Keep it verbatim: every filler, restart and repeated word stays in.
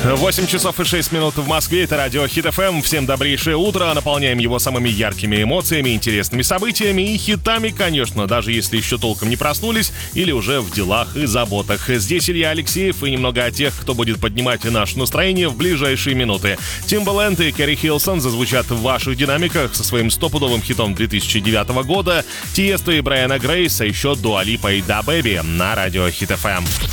восемь часов и шесть минут в Москве. Это радио Хит эф эм. Всем добрейшее утро. Наполняем его самыми яркими эмоциями, интересными событиями и хитами, конечно, даже если еще толком не проснулись или уже в делах и заботах. Здесь Илья Алексеев и немного о тех, кто будет поднимать наше настроение в ближайшие минуты. Timbaland и Кэрри Хилсон зазвучат в ваших динамиках со своим стопудовым хитом две тысячи девятого года. Тиесто и Брайана Грейс, а еще Дуа Липа и Да Бэби на радио Хит эф эм.